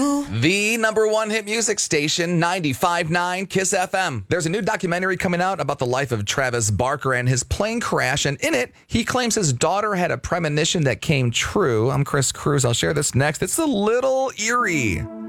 you. The number one hit music station, 95.9 KISS FM. There's a new documentary coming out about the life of Travis Barker and his plane crash, and in it, he claims his daughter had a premonition that came true. I'm Chris Cruz. I'll share this next. It's a little eerie.